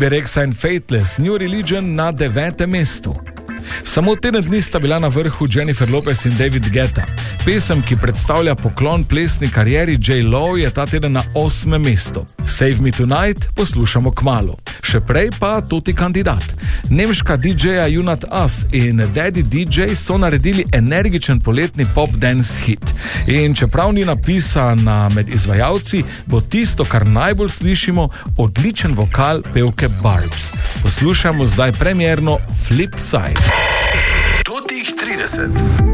Rexa in Faithless, New Religion na 9. mestu. Samo teden dni sta bila na vrhu Jennifer Lopez in David Guetta. Pesem, ki predstavlja poklon plesni karieri J.Lo, je ta teden na 8. mestu. Save Me Tonight poslušamo kmalu. Še prej pa Tutti Kandidat. Nemška DJ-ja Junat Us in Daddy DJ so naredili energičen poletni pop-dance hit. In čeprav ni napisana med izvajalci, bo tisto, kar najbolj slišimo, odličen vokal pevke Barbs. Poslušamo zdaj premierno Flip Side. Tutih 30.